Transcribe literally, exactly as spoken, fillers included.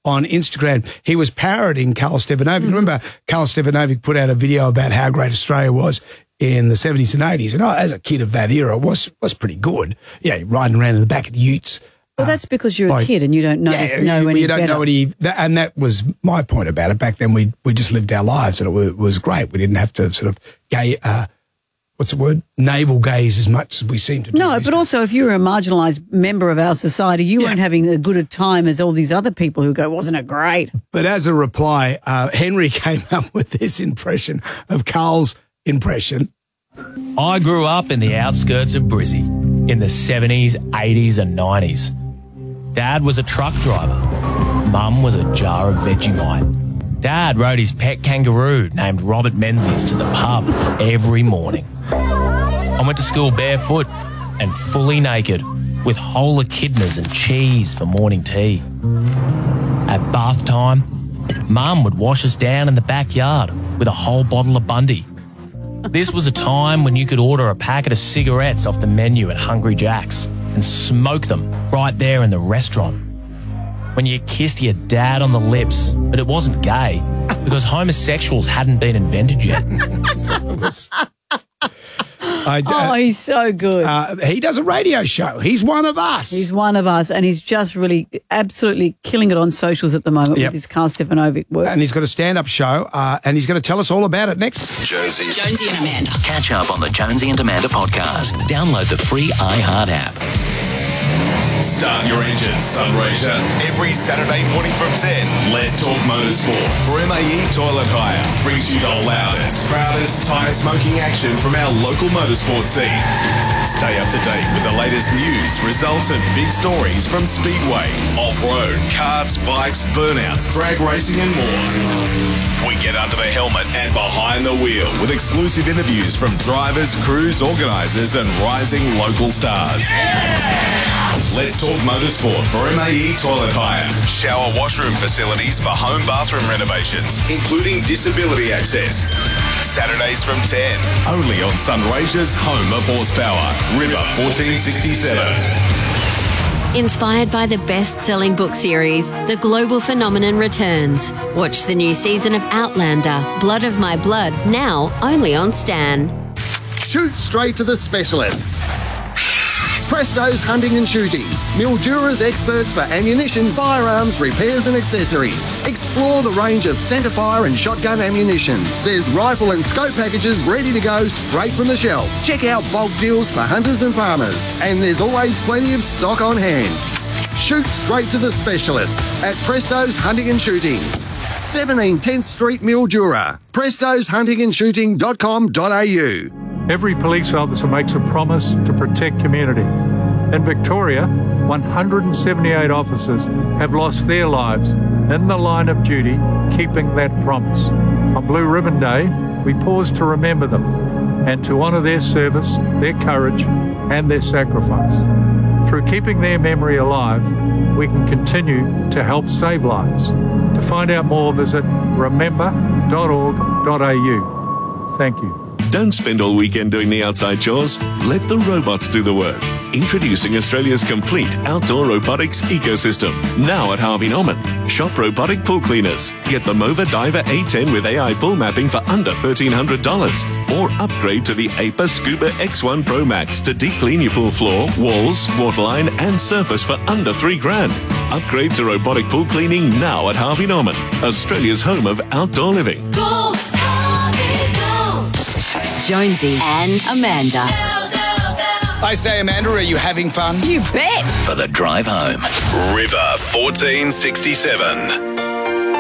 on Instagram. He was parodying Karl Stefanovic. Mm-hmm. Remember, Karl Stefanovic put out a video about how great Australia was in the seventies and eighties. And I, as a kid of that era, was was pretty good. Yeah, riding around in the back of the utes. Well, that's because you're like, a kid and you don't know, yeah, know you, any you don't better. know any, that, and that was my point about it. Back then, we we just lived our lives, and it was, was great. We didn't have to sort of gay, uh, what's the word, navel gaze as much as we seem to do. No, but days. also if you were a marginalised member of our society, you Yeah. weren't having as good a time as all these other people who go, wasn't it great? But as a reply, uh, Henry came up with this impression of Karl's impression. I grew up in the outskirts of Brizzy in the seventies, eighties and nineties. Dad was a truck driver. Mum was a jar of Vegemite. Dad rode his pet kangaroo named Robert Menzies to the pub every morning. I went to school barefoot and fully naked with whole echidnas and cheese for morning tea. At bath time, Mum would wash us down in the backyard with a whole bottle of Bundy. This was a time when you could order a packet of cigarettes off the menu at Hungry Jack's and smoke them right there in the restaurant. When you kissed your dad on the lips, but it wasn't gay because homosexuals hadn't been invented yet. I, Oh, he's so good. uh, he does a radio show. He's one of us. He's one of us, and he's just really absolutely killing it on socials at the moment Yep. with his Karl Stefanovic work. and he's got a stand-up show, uh, and he's going to tell us all about it next. Jonesy. Jonesy and Amanda. Catch up on the Jonesy and Amanda podcast. Download the free iHeart app. Start your engines, Sunraysia. Every Saturday morning from ten, Let's Talk Motorsport for M A E Toilet Hire. Brings you the loudest, proudest tyre smoking action from our local motorsport scene. Stay up to date with the latest news, results and big stories from Speedway, off-road, karts, bikes, burnouts, drag racing and more. We get under the helmet and behind the wheel with exclusive interviews from drivers, crews, organisers and rising local stars. Let's Talk Motorsport for M A E Toilet Hire. Shower washroom facilities for home bathroom renovations, including disability access. Saturdays from ten, only on Sunraysia's home of horsepower, River fourteen sixty-seven. Inspired by the best-selling book series, The Global Phenomenon returns. Watch the new season of Outlander, Blood of My Blood, now only on Stan. Shoot straight to the specialists. Presto's Hunting and Shooting. Mildura's experts for ammunition, firearms, repairs and accessories. Explore the range of centerfire and shotgun ammunition. There's rifle and scope packages ready to go straight from the shelf. Check out bulk deals for hunters and farmers. And there's always plenty of stock on hand. Shoot straight to the specialists at Presto's Hunting and Shooting. seventeen tenth Street, Mildura. prestos hunting and shooting dot com dot a u. Every police officer makes a promise to protect community. In Victoria, one hundred seventy-eight officers have lost their lives in the line of duty, keeping that promise. On Blue Ribbon Day, we pause to remember them and to honour their service, their courage and their sacrifice. Through keeping their memory alive, we can continue to help save lives. To find out more, visit remember dot org dot a u. Thank you. Don't spend all weekend doing the outside chores. Let the robots do the work. Introducing Australia's complete outdoor robotics ecosystem. Now at Harvey Norman. Shop robotic pool cleaners. Get the Mova Diver A ten with A I pool mapping for under thirteen hundred dollars. Or upgrade to the A P A Scuba X one Pro Max to deep clean your pool floor, walls, waterline and surface for under three grand. Upgrade to robotic pool cleaning now at Harvey Norman. Australia's home of outdoor living. Go, Harvey, go! Jonesy and Amanda. I say, Amanda, are you having fun? You bet. For the drive home. River fourteen sixty-seven.